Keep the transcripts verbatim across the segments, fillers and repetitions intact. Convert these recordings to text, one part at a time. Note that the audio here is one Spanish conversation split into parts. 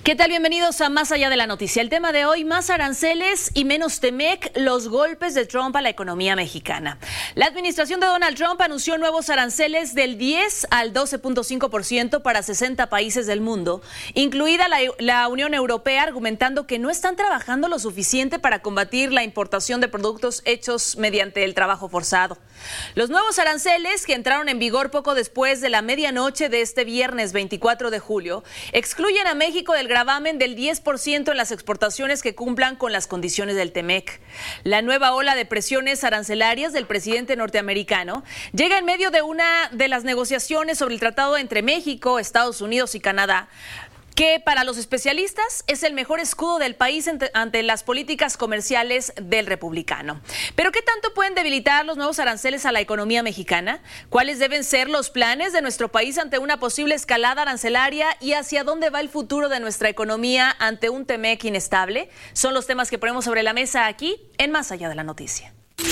¿Qué tal? Bienvenidos a Más Allá de la Noticia. El tema de hoy, más aranceles y menos Temec, los golpes de Trump a la economía mexicana. La administración de Donald Trump anunció nuevos aranceles del diez al doce punto cinco por ciento para sesenta países del mundo, incluida la, la Unión Europea, argumentando que no están trabajando lo suficiente para combatir la importación de productos hechos mediante el trabajo forzado. Los nuevos aranceles, que entraron en vigor poco después de la medianoche de este viernes veinticuatro de julio, excluyen a México del gravamen del diez por ciento en las exportaciones que cumplan con las condiciones del Temec. La nueva ola de presiones arancelarias del presidente norteamericano llega en medio de una de las negociaciones sobre el tratado entre México, Estados Unidos y Canadá, que para los especialistas es el mejor escudo del país ante las políticas comerciales del republicano. ¿Pero qué tanto pueden debilitar los nuevos aranceles a la economía mexicana? ¿Cuáles deben ser los planes de nuestro país ante una posible escalada arancelaria y hacia dónde va el futuro de nuestra economía ante un Temec inestable? Son los temas que ponemos sobre la mesa aquí en Más Allá de la Noticia.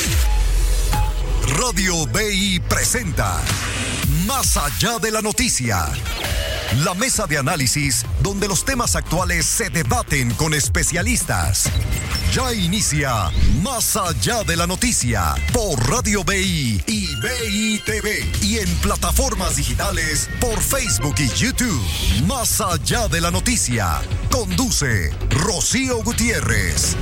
Radio B I presenta Más Allá de la Noticia. La mesa de análisis donde los temas actuales se debaten con especialistas. Ya inicia Más Allá de la Noticia por Radio B I y B I T V y en plataformas digitales por Facebook y YouTube. Más Allá de la Noticia. Conduce Rocío Gutiérrez.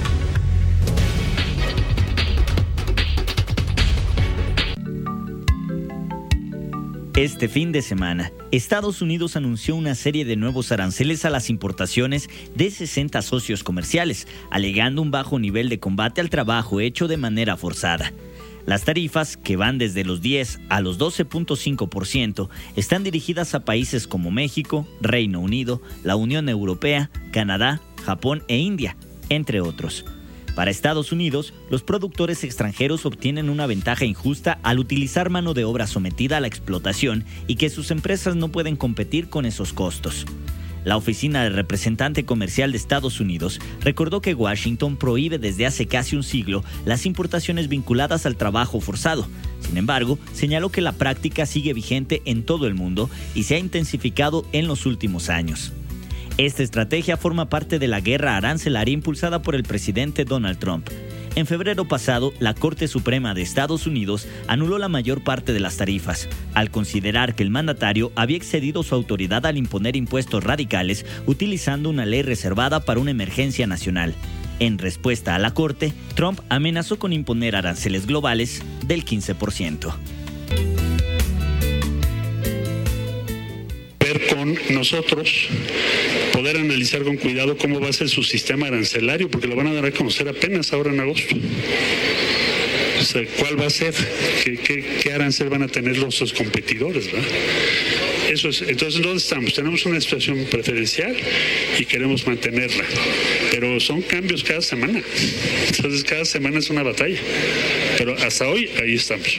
Este fin de semana, Estados Unidos anunció una serie de nuevos aranceles a las importaciones de sesenta socios comerciales, alegando un bajo nivel de combate al trabajo hecho de manera forzada. Las tarifas, que van desde los diez a los doce punto cinco por ciento, están dirigidas a países como México, Reino Unido, la Unión Europea, Canadá, Japón e India, entre otros. Para Estados Unidos, los productores extranjeros obtienen una ventaja injusta al utilizar mano de obra sometida a la explotación y que sus empresas no pueden competir con esos costos. La Oficina del Representante Comercial de Estados Unidos recordó que Washington prohíbe desde hace casi un siglo las importaciones vinculadas al trabajo forzado. Sin embargo, señaló que la práctica sigue vigente en todo el mundo y se ha intensificado en los últimos años. Esta estrategia forma parte de la guerra arancelaria impulsada por el presidente Donald Trump. En febrero pasado, la Corte Suprema de Estados Unidos anuló la mayor parte de las tarifas, al considerar que el mandatario había excedido su autoridad al imponer impuestos radicales utilizando una ley reservada para una emergencia nacional. En respuesta a la Corte, Trump amenazó con imponer aranceles globales del quince por ciento. Con nosotros, poder analizar con cuidado cómo va a ser su sistema arancelario, porque lo van a dar a conocer apenas ahora en agosto. O sea, ¿cuál va a ser? ¿Qué, qué, qué arancel van a tener los, los competidores, ¿verdad? Eso es. Entonces, ¿dónde estamos? Tenemos una situación preferencial y queremos mantenerla, pero son cambios cada semana. Entonces, cada semana es una batalla, pero hasta hoy ahí estamos.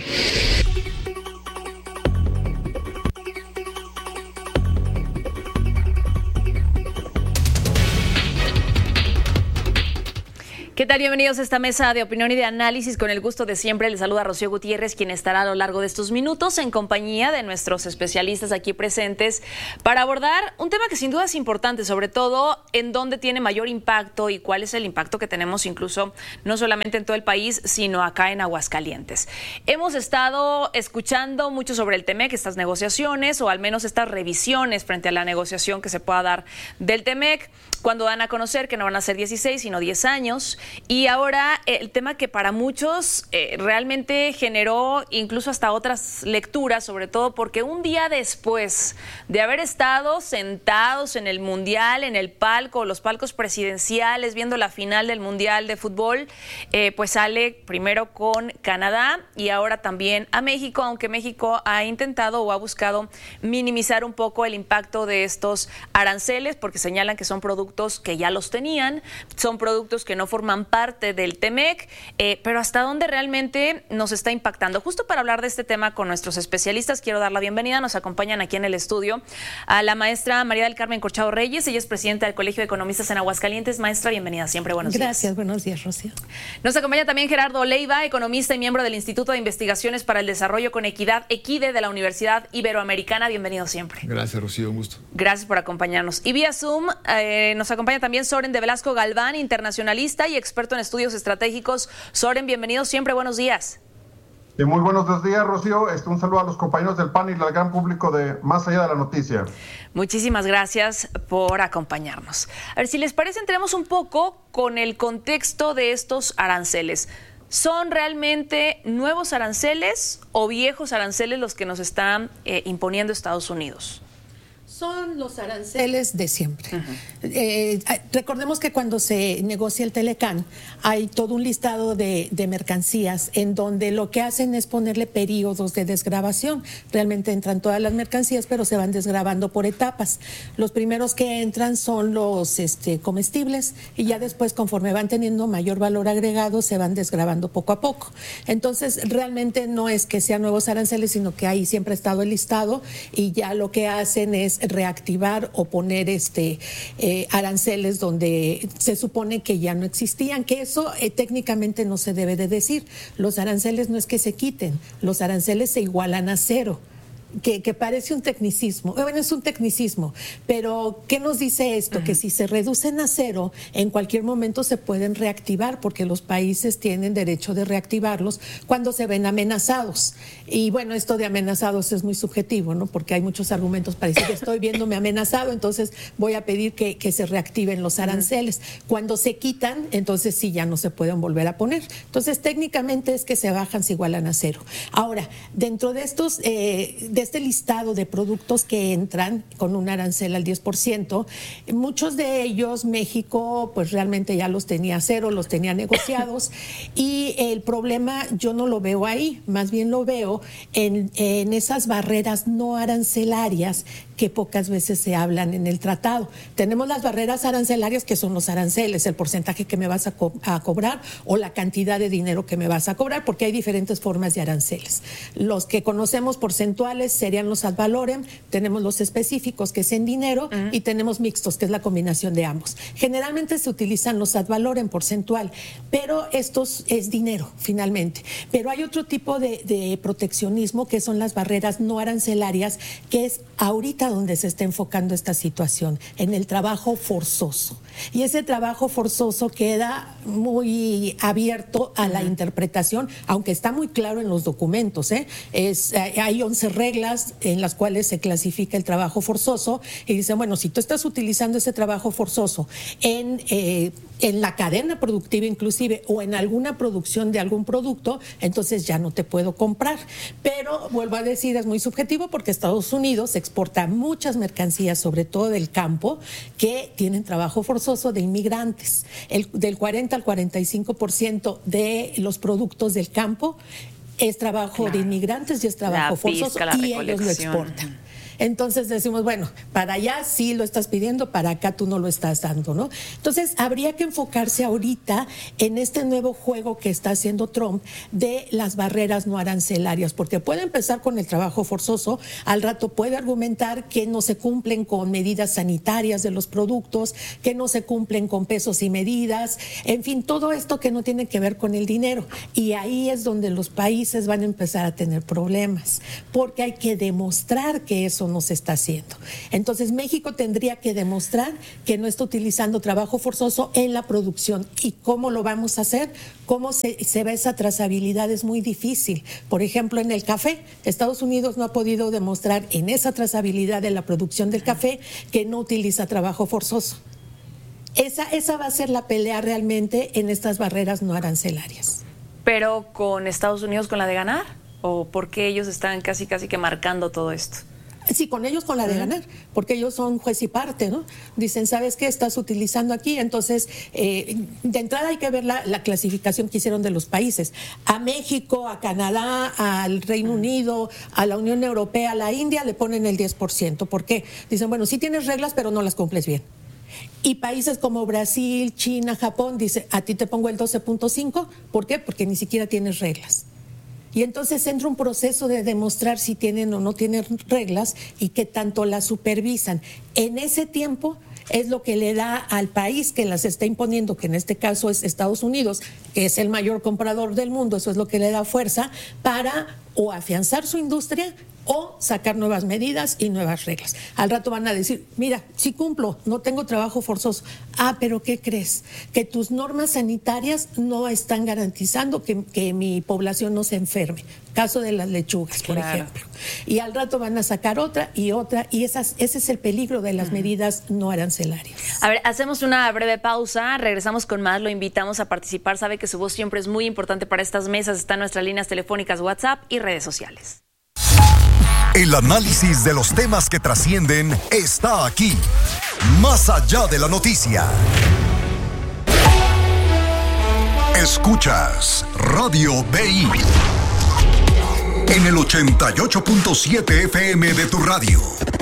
¿Qué tal? Bienvenidos a esta mesa de opinión y de análisis. Con el gusto de siempre, les saluda Rocío Gutiérrez, quien estará a lo largo de estos minutos en compañía de nuestros especialistas aquí presentes para abordar un tema que sin duda es importante, sobre todo en dónde tiene mayor impacto y cuál es el impacto que tenemos incluso no solamente en todo el país, sino acá en Aguascalientes. Hemos estado escuchando mucho sobre el Temec, estas negociaciones o al menos estas revisiones frente a la negociación que se pueda dar del Temec, cuando dan a conocer que no van a ser dieciséis, sino diez años. Y ahora el tema que para muchos eh, realmente generó incluso hasta otras lecturas, sobre todo porque un día después de haber estado sentados en el Mundial, en el palco, los palcos presidenciales, viendo la final del Mundial de Fútbol, eh, pues sale primero con Canadá y ahora también a México, aunque México ha intentado o ha buscado minimizar un poco el impacto de estos aranceles, porque señalan que son productos que ya los tenían, son productos que no forman forman parte del TEMEC, eh, pero hasta dónde realmente nos está impactando. Justo para hablar de este tema con nuestros especialistas, quiero dar la bienvenida. Nos acompañan aquí en el estudio a la maestra María del Carmen Corchado Reyes. Ella es presidenta del Colegio de Economistas en Aguascalientes. Maestra, bienvenida siempre. Buenos días. Gracias, buenos días, Rocío. Nos acompaña también Gerardo Leiva, economista y miembro del Instituto de Investigaciones para el Desarrollo con Equidad, EQUIDE, de la Universidad Iberoamericana. Bienvenido siempre. Gracias, Rocío, un gusto. Gracias por acompañarnos. Y vía Zoom eh, nos acompaña también Soren de Velasco Galván, internacionalista y experto en estudios estratégicos. Soren, bienvenido siempre. Buenos días. Y muy buenos días, Rocío. Este, un saludo a los compañeros del panel y al gran público de Más Allá de la Noticia. Muchísimas gracias por acompañarnos. A ver, si les parece, entremos un poco con el contexto de estos aranceles. ¿Son realmente nuevos aranceles o viejos aranceles los que nos están eh, imponiendo Estados Unidos? Son los aranceles de siempre. Uh-huh. eh, recordemos que cuando se negocia el Telecán hay todo un listado de, de mercancías en donde lo que hacen es ponerle periodos de desgravación. Realmente entran todas las mercancías, pero se van desgravando por etapas. Los primeros que entran son los este, comestibles y ya después, conforme van teniendo mayor valor agregado, se van desgravando poco a poco. Entonces, realmente no es que sean nuevos aranceles, sino que ahí siempre ha estado el listado y ya lo que hacen es reactivar o poner este eh, aranceles donde se supone que ya no existían, que eso eh, técnicamente no se debe de decir. Los aranceles no es que se quiten, los aranceles se igualan a cero. Que, que parece un tecnicismo, bueno, es un tecnicismo, pero ¿qué nos dice esto? Uh-huh. Que si se reducen a cero, en cualquier momento se pueden reactivar, porque los países tienen derecho de reactivarlos cuando se ven amenazados. Y bueno, esto de amenazados es muy subjetivo, ¿no? Porque hay muchos argumentos para decir que estoy viéndome amenazado, entonces voy a pedir que, que se reactiven los aranceles. Uh-huh. Cuando se quitan, entonces sí, ya no se pueden volver a poner. Entonces, técnicamente es que se bajan, se igualan a cero. Ahora, dentro de estos... Eh, de este listado de productos que entran con un arancel al diez por ciento, muchos de ellos México pues realmente ya los tenía cero, los tenía negociados y el problema yo no lo veo ahí, más bien lo veo en, en esas barreras no arancelarias que pocas veces se hablan en el tratado. Tenemos las barreras arancelarias, que son los aranceles, el porcentaje que me vas a, co- a cobrar o la cantidad de dinero que me vas a cobrar, porque hay diferentes formas de aranceles. Los que conocemos porcentuales serían los ad valorem, tenemos los específicos, que es en dinero, uh-huh. y tenemos mixtos, que es la combinación de ambos. Generalmente se utilizan los ad valorem porcentual, pero estos es dinero, finalmente. Pero hay otro tipo de, de proteccionismo, que son las barreras no arancelarias, que es ahorita donde se está enfocando esta situación, en el trabajo forzoso. Y ese trabajo forzoso queda muy abierto a la uh-huh. interpretación, aunque está muy claro en los documentos, ¿eh? Es, hay once reglas en las cuales se clasifica el trabajo forzoso y dicen, bueno, si tú estás utilizando ese trabajo forzoso en, eh, en la cadena productiva inclusive o en alguna producción de algún producto, entonces ya no te puedo comprar. Pero vuelvo a decir, es muy subjetivo porque Estados Unidos exporta muchas mercancías, sobre todo del campo, que tienen trabajo forzoso de inmigrantes. El, del cuarenta al cuarenta y cinco por ciento de los productos del campo es trabajo claro. de inmigrantes y es trabajo forzoso y ellos lo exportan. Entonces decimos, bueno, para allá sí lo estás pidiendo, para acá tú no lo estás dando, ¿no? Entonces habría que enfocarse ahorita en este nuevo juego que está haciendo Trump de las barreras no arancelarias, porque puede empezar con el trabajo forzoso, al rato puede argumentar que no se cumplen con medidas sanitarias de los productos, que no se cumplen con pesos y medidas, en fin, todo esto que no tiene que ver con el dinero. Y ahí es donde los países van a empezar a tener problemas, porque hay que demostrar que eso no se está haciendo. Entonces México tendría que demostrar que no está utilizando trabajo forzoso en la producción. ¿Y cómo lo vamos a hacer? ¿Cómo se, se ve esa trazabilidad? Es muy difícil. Por ejemplo, en el café, Estados Unidos no ha podido demostrar en esa trazabilidad de la producción del café que no utiliza trabajo forzoso. Esa, esa va a ser la pelea realmente en estas barreras no arancelarias. ¿Pero con Estados Unidos con la de ganar? ¿O por qué ellos están casi casi que marcando todo esto? Sí, con ellos con la de ganar, porque ellos son juez y parte, ¿no? Dicen, ¿sabes qué estás utilizando aquí? Entonces, eh, de entrada hay que ver la, la clasificación que hicieron de los países. A México, a Canadá, al Reino Unido, a la Unión Europea, a la India le ponen el diez por ciento. ¿Por qué? Dicen, bueno, sí tienes reglas, pero no las cumples bien. Y países como Brasil, China, Japón, dice, a ti te pongo el doce punto cinco, ¿por qué? Porque ni siquiera tienes reglas. Y entonces entra un proceso de demostrar si tienen o no tienen reglas y que tanto las supervisan. En ese tiempo es lo que le da al país que las está imponiendo, que en este caso es Estados Unidos, que es el mayor comprador del mundo, eso es lo que le da fuerza para o afianzar su industria o sacar nuevas medidas y nuevas reglas. Al rato van a decir, mira, sí cumplo, no tengo trabajo forzoso. Ah, pero ¿qué crees? Que tus normas sanitarias no están garantizando que, que mi población no se enferme. Caso de las lechugas, por claro. ejemplo. Y al rato van a sacar otra y otra, y esas, ese es el peligro de las uh-huh. medidas no arancelarias. A ver, hacemos una breve pausa, regresamos con más, lo invitamos a participar. Sabe que su voz siempre es muy importante para estas mesas. Están nuestras líneas telefónicas, WhatsApp y redes sociales. El análisis de los temas que trascienden está aquí, más allá de la noticia. Escuchas Radio B I en el ochenta y ocho punto siete F M de tu radio.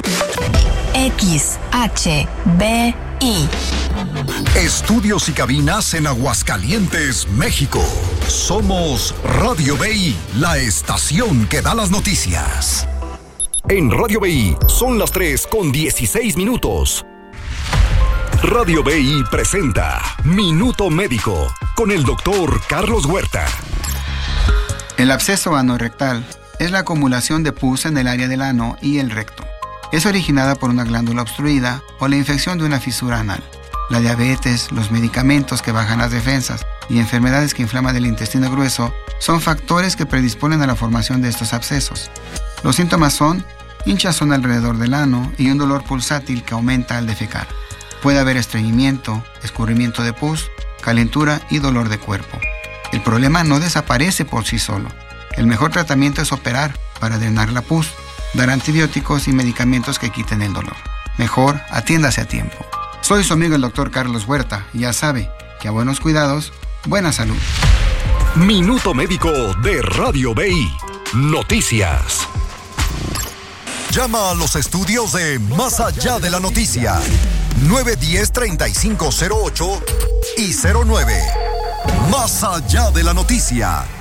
X H B I. Estudios y cabinas en Aguascalientes, México. Somos Radio B I, la estación que da las noticias. En Radio B I son las tres con dieciséis minutos. Radio B I presenta Minuto Médico con el doctor Carlos Huerta. El absceso anorrectal es la acumulación de pus en el área del ano y el recto. Es originada por una glándula obstruida o la infección de una fisura anal. La diabetes, los medicamentos que bajan las defensas y enfermedades que inflaman el intestino grueso son factores que predisponen a la formación de estos abscesos. Los síntomas son hinchazón alrededor del ano y un dolor pulsátil que aumenta al defecar. Puede haber estreñimiento, escurrimiento de pus, calentura y dolor de cuerpo. El problema no desaparece por sí solo. El mejor tratamiento es operar para drenar la pus, dar antibióticos y medicamentos que quiten el dolor. Mejor, atiéndase a tiempo. Soy su amigo el doctor Carlos Huerta y ya sabe que a buenos cuidados, buena salud. Minuto Médico de Radio B I. Noticias. Llama a los estudios de Más Allá de la Noticia. nueve uno cero, treinta y cinco cero ocho y cero nueve. Más Allá de la Noticia.